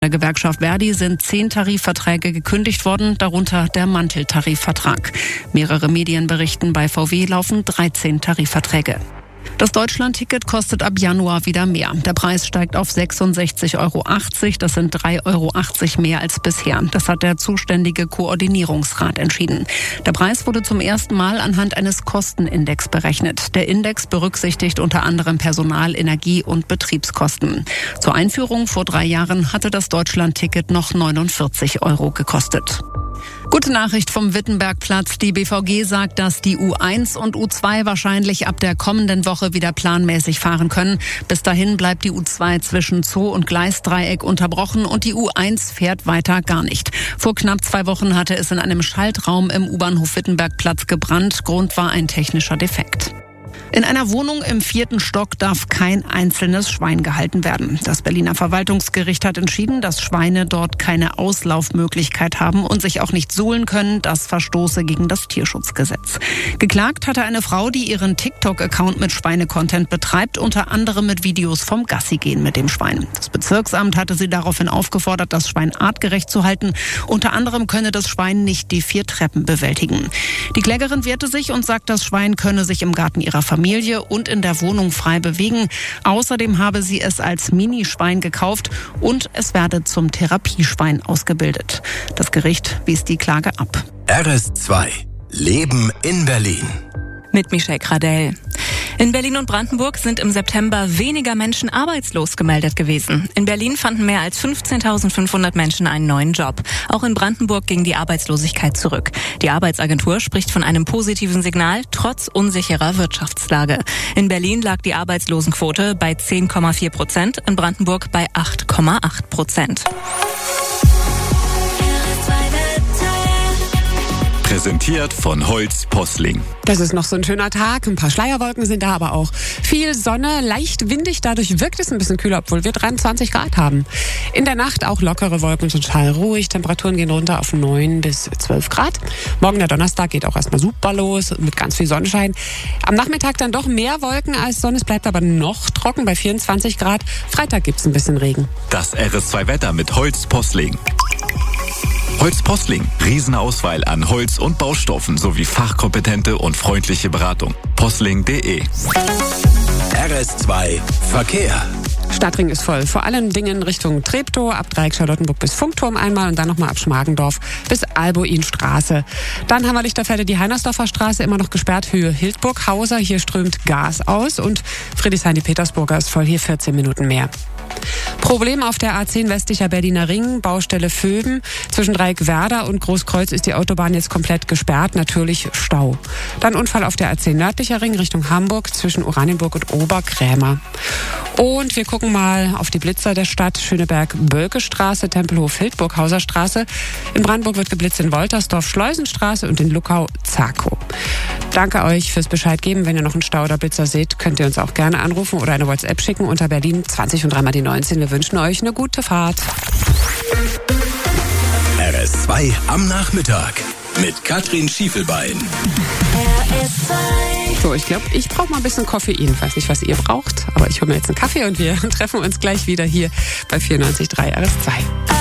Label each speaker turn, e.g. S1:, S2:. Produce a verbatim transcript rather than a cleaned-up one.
S1: der Gewerkschaft Verdi sind zehn Tarifverträge gekündigt worden, darunter der Manteltarifvertrag. Mehrere Medien berichten, bei V W laufen dreizehn Tarifverträge. Das Deutschland-Ticket kostet ab Januar wieder mehr. Der Preis steigt auf sechsundsechzig Euro achtzig. Das sind drei Euro achtzig mehr als bisher. Das hat der zuständige Koordinierungsrat entschieden. Der Preis wurde zum ersten Mal anhand eines Kostenindex berechnet. Der Index berücksichtigt unter anderem Personal-, Energie- und Betriebskosten. Zur Einführung vor drei Jahren hatte das Deutschland-Ticket noch neunundvierzig Euro gekostet. Gute Nachricht vom Wittenbergplatz. Die B V G sagt, dass die U eins und U zwei wahrscheinlich ab der kommenden Woche wieder planmäßig fahren können. Bis dahin bleibt die U zwei zwischen Zoo- und Gleisdreieck unterbrochen und die U eins fährt weiter gar nicht. Vor knapp zwei Wochen hatte es in einem Schaltraum im U-Bahnhof Wittenbergplatz gebrannt. Grund war ein technischer Defekt. In einer Wohnung im vierten Stock darf kein einzelnes Schwein gehalten werden. Das Berliner Verwaltungsgericht hat entschieden, dass Schweine dort keine Auslaufmöglichkeit haben und sich auch nicht suhlen können. Das verstoße gegen das Tierschutzgesetz. Geklagt hatte eine Frau, die ihren TikTok-Account mit Schweinecontent betreibt, unter anderem mit Videos vom Gassigehen mit dem Schwein. Das Bezirksamt hatte sie daraufhin aufgefordert, das Schwein artgerecht zu halten. Unter anderem könne das Schwein nicht die vier Treppen bewältigen. Die Klägerin wehrte sich und sagt, das Schwein könne sich im Garten ihrer Familie und in der Wohnung frei bewegen. Außerdem habe sie es als Minischwein gekauft und es werde zum Therapieschwein ausgebildet. Das Gericht wies die Klage ab.
S2: R S zwei. Leben in Berlin.
S3: Mit Michelle Gradell. In Berlin und Brandenburg sind im September weniger Menschen arbeitslos gemeldet gewesen. In Berlin fanden mehr als fünfzehntausendfünfhundert Menschen einen neuen Job. Auch in Brandenburg ging die Arbeitslosigkeit zurück. Die Arbeitsagentur spricht von einem positiven Signal, trotz unsicherer Wirtschaftslage. In Berlin lag die Arbeitslosenquote bei zehn Komma vier Prozent, in Brandenburg bei acht Komma acht Prozent.
S2: Präsentiert von Holz Posling.
S4: Das ist noch so ein schöner Tag. Ein paar Schleierwolken sind da, aber auch viel Sonne, leicht windig. Dadurch wirkt es ein bisschen kühler, obwohl wir dreiundzwanzig Grad haben. In der Nacht auch lockere Wolken, total ruhig. Temperaturen gehen runter auf neun bis zwölf Grad. Morgen, der Donnerstag, geht auch erstmal super los mit ganz viel Sonnenschein. Am Nachmittag dann doch mehr Wolken als Sonne. Es bleibt aber noch trocken bei vierundzwanzig Grad. Freitag gibt's ein bisschen Regen.
S2: Das R S zwei Wetter mit Holz Posling. Holz Posling. Riesenauswahl an Holz und Baustoffen sowie fachkompetente und freundliche Beratung. posling punkt de. R S zwei Verkehr.
S4: Stadtring ist voll. Vor allen Dingen Richtung Treptow, ab Dreieck Charlottenburg bis Funkturm einmal und dann nochmal ab Schmargendorf bis Albuinstraße. Dann haben wir Lichterfelde die Heinersdorfer Straße immer noch gesperrt, Höhe Hildburghauser. Hier strömt Gas aus und Friedrichshain die Petersburger ist voll, hier vierzehn Minuten mehr. Problem auf der A zehn westlicher Berliner Ring, Baustelle Vöben. Zwischen Dreieck Werder und Großkreuz ist die Autobahn jetzt komplett gesperrt, natürlich Stau. Dann Unfall auf der A zehn nördlicher Ring Richtung Hamburg zwischen Oranienburg und Oberkrämer. Und wir gucken mal auf die Blitzer der Stadt. Schöneberg-Bölke-Straße, Tempelhof, Hildburghauser Straße. In Brandenburg wird geblitzt in Woltersdorf, Schleusenstraße und in Luckau, Zakow. Danke euch fürs Bescheid geben. Wenn ihr noch einen Stau oder Blitzer seht, könnt ihr uns auch gerne anrufen oder eine WhatsApp schicken unter Berlin zwanzig und dreimal die neunzehn. Wir wünschen euch eine gute Fahrt.
S2: R S zwei am Nachmittag mit Katrin Schiefelbein.
S5: R S zwei.
S4: So, ich glaube, ich brauche mal ein bisschen Koffein. Ich weiß nicht, was ihr braucht, aber ich hole mir jetzt einen Kaffee und wir treffen uns gleich wieder hier bei vierundneunzig Komma drei R S zwei.